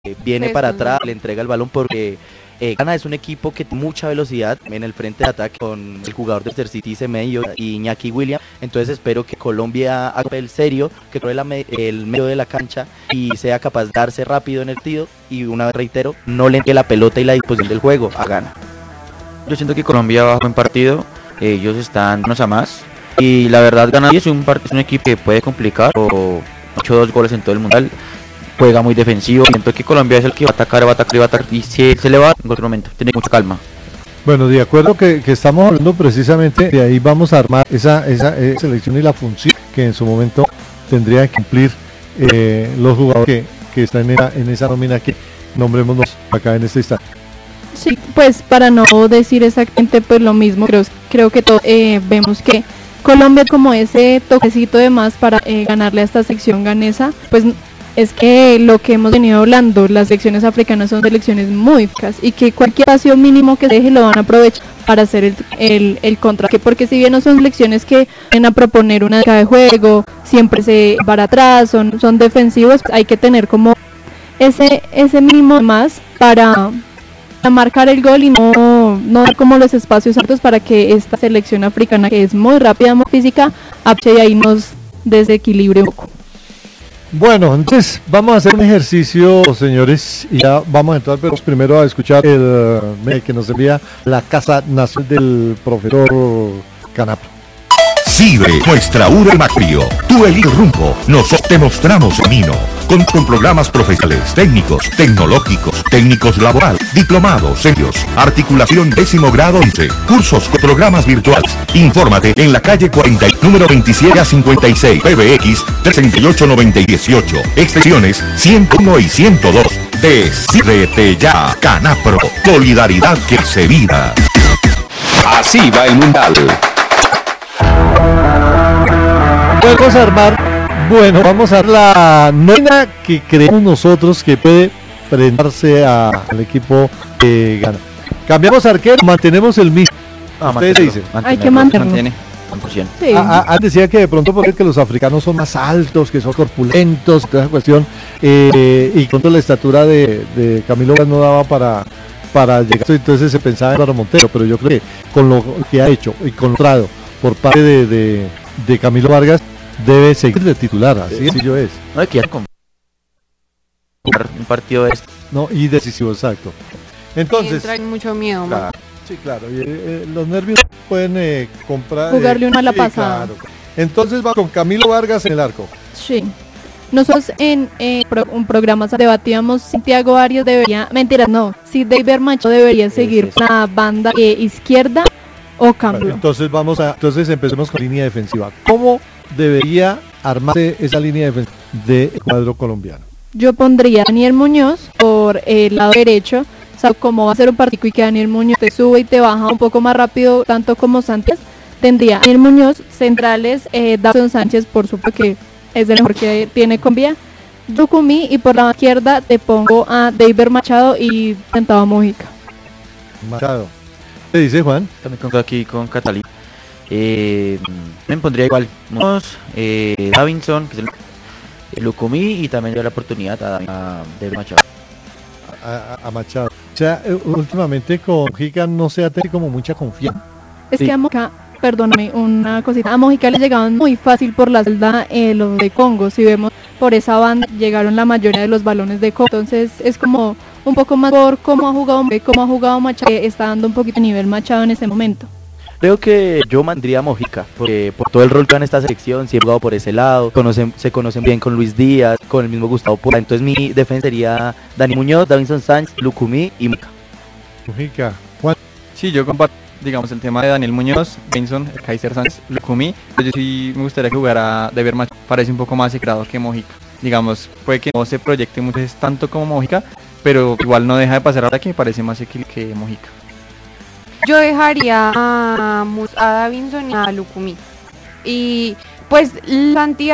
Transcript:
viene para atrás, le entrega el balón porque Ghana es un equipo que tiene mucha velocidad en el frente de ataque con el jugador de Leicester City Semedo y Iñaki Williams. Entonces espero que Colombia haga el serio, que cree el medio de la cancha y sea capaz de darse rápido en el tiro y una vez reitero, no le entregue la pelota y la disposición del juego a Ghana. Yo siento que Colombia va a buen partido, ellos están menos a más y la verdad Ghana es un equipo que puede complicar o 8-2 goles en todo el mundial. Juega muy defensivo, siento que Colombia es el que va a atacar y si se le va en otro momento, tiene mucha calma. Bueno, de acuerdo que estamos hablando precisamente de ahí vamos a armar esa selección y la función que en su momento tendría que cumplir los jugadores que están en esa nómina que nombremos acá en este instante. Sí, pues para no decir exactamente pues lo mismo, creo que todos vemos que Colombia como ese toquecito de más para ganarle a esta selección ganesa, pues es que lo que hemos venido hablando, las selecciones africanas son selecciones muy eficaces y que cualquier espacio mínimo que se deje lo van a aprovechar para hacer el contraataque, porque si bien no son selecciones que vienen a proponer una dinámica de juego, siempre se para atrás, son defensivos, hay que tener como ese mínimo más para marcar el gol y no dar como los espacios altos para que esta selección africana que es muy rápida, muy física, aproveche y ahí nos desequilibre un poco. Bueno, entonces vamos a hacer un ejercicio, señores, y ya vamos a entrar, pero primero a escuchar el mail que nos envía la Casa Nacional del profesor Canapro. Sigue nuestra URA Macrio. Tú eliges rumbo, nosotros te mostramos el camino. Con programas profesionales, técnicos, tecnológicos, técnicos laboral, diplomados, serios, articulación 10º grado 11, cursos con programas virtuales. Infórmate en la calle 40, número 27 a 56, PBX 38918, extensiones 101 y 102. Decídete ya, Canapro, solidaridad que se vida. Así va el mundial. Vamos a armar, vamos a dar la nómina que creemos nosotros que puede enfrentarse al equipo que gana. Cambiamos arquero, mantenemos el mismo. Ustedes dicen. Hay que mantenerlo. Sí. Decía que de pronto porque los africanos son más altos, que son corpulentos, toda esa cuestión, y con la estatura de Camilo no daba para llegar, entonces se pensaba en Álvaro Montero, pero yo creo que con lo que ha hecho y contrado por parte de Camilo Vargas debe seguir de titular, así sencillo es. No hay que un partido de esto. No, y decisivo, exacto. Entonces, trae mucho miedo, claro, sí, claro, y, los nervios pueden comprar jugarle una mala pasada. Claro. Entonces va con Camilo Vargas en el arco. Sí. Nosotros en un programa debatíamos si Thiago Arias debería, si David Machado debería seguir la banda izquierda o cambio. Bueno, entonces empecemos con línea defensiva. ¿Cómo debería armarse esa línea defensiva del cuadro colombiano? Yo pondría a Daniel Muñoz por el lado derecho, o sea, como va a ser un partido y que Daniel Muñoz te sube y te baja un poco más rápido, tanto como Sánchez, tendría a Daniel Muñoz, centrales, Davinson Sánchez, por supuesto que es el mejor que tiene Colombia, Lucumí, y por la izquierda te pongo a David Machado y sentado a Mojica. Machado. ¿Qué dice Juan? También conto aquí con Catalina. Me pondría igual Davinson, que es el Lucumí, y también dio la oportunidad a David Machado. A Machado. O sea, últimamente con Mojica no se ha tenido como mucha confianza. Es que a Mojica, perdóname, una cosita, a Mojica le llegaban muy fácil por la celda los de Congo. Si vemos por esa banda llegaron la mayoría de los balones de Congo, entonces es como un poco más por cómo ha jugado Machado, que está dando un poquito de nivel Machado en este momento. Creo que yo mantendría a Mojica, porque por todo el rol que en esta selección, siempre he jugado por ese lado, se conocen bien con Luis Díaz, con el mismo Gustavo Puerta, entonces mi defensa sería Dani Muñoz, Davinson Sánchez, Lucumí y Mojica. Juan. Sí, yo comparto, digamos, el tema de Daniel Muñoz, Davinson, Kaiser Sánchez, Lucumí, pues yo sí me gustaría que jugara David Machado, parece un poco más secrado que Mojica, digamos, puede que no se proyecte mucho tanto como Mojica, pero igual no deja de pasar ahora que me parece más equilibrado que Mojica. Yo dejaría a Davinson y a Lucumí. Y pues la cantidad